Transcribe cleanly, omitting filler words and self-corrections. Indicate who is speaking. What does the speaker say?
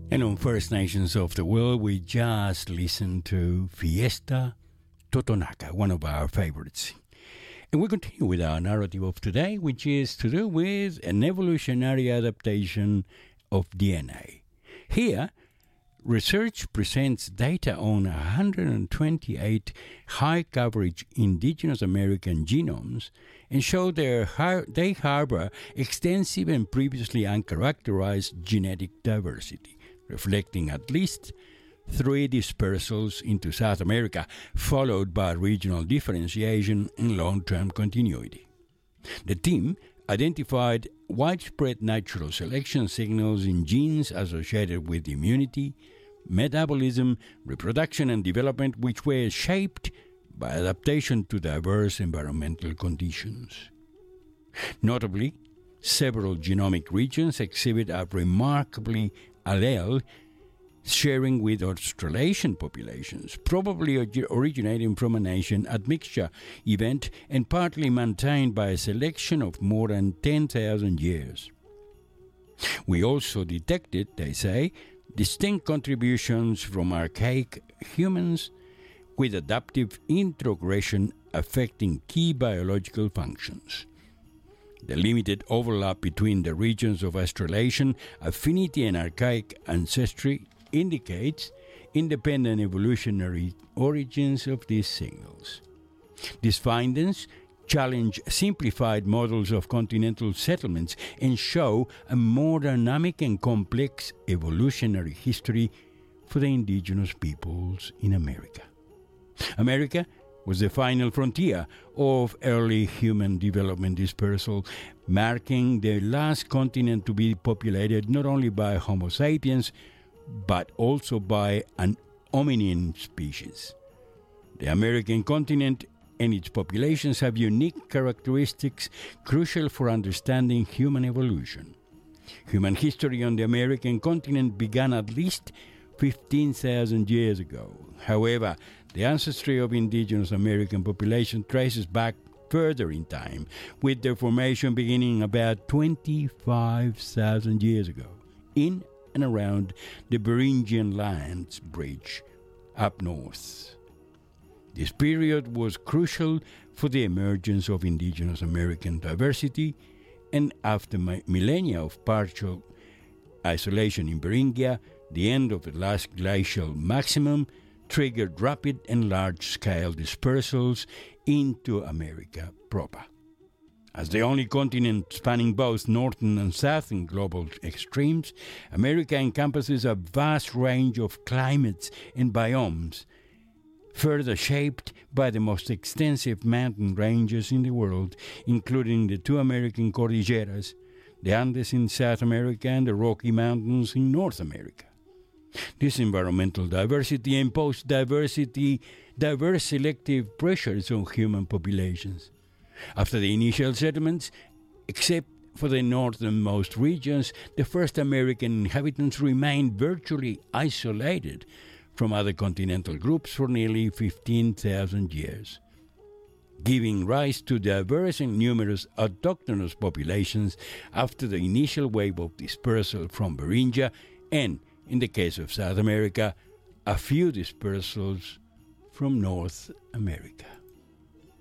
Speaker 1: And on First Nations of the World, we just listened to Fiesta Totonaca, one of our favorites. And we continue with our narrative of today, which is to do with an evolutionary adaptation of DNA. Here, research presents data on 128 high-coverage indigenous American genomes and show they harbor extensive and previously uncharacterized genetic diversity, reflecting at least 3 dispersals into South America, followed by regional differentiation and long-term continuity. The team identified widespread natural selection signals in genes associated with immunity, metabolism, reproduction, and development, which were shaped by adaptation to diverse environmental conditions. Notably, several genomic regions exhibit a remarkably allele sharing with Australasian populations, probably originating from an Asian admixture event and partly maintained by a selection of more than 10,000 years. We also detected, they say, distinct contributions from archaic humans with adaptive introgression affecting key biological functions. The limited overlap between the regions of Australasian affinity and archaic ancestry indicates independent evolutionary origins of these signals. These findings challenge simplified models of continental settlements and show a more dynamic and complex evolutionary history for the indigenous peoples in America. America was the final frontier of early human development dispersal, marking the last continent to be populated not only by Homo sapiens, but also by an hominin species. The American continent and its populations have unique characteristics crucial for understanding human evolution. Human history on the American continent began at least 15,000 years ago. However, the ancestry of indigenous American population traces back further in time, with their formation beginning about 25,000 years ago, in and around the Beringian Lands Bridge up north. This period was crucial for the emergence of indigenous American diversity, and after millennia of partial isolation in Beringia, the end of the last glacial maximum triggered rapid and large-scale dispersals into America proper. As the only continent spanning both northern and southern global extremes, America encompasses a vast range of climates and biomes, further shaped by the most extensive mountain ranges in the world, including the 2 American Cordilleras, the Andes in South America and the Rocky Mountains in North America. This environmental diversity imposed diverse selective pressures on human populations. After the initial settlements, except for the northernmost regions, the first American inhabitants remained virtually isolated from other continental groups for nearly 15,000 years, giving rise to diverse and numerous autochthonous populations after the initial wave of dispersal from Beringia and, in the case of South America, a few dispersals from North America.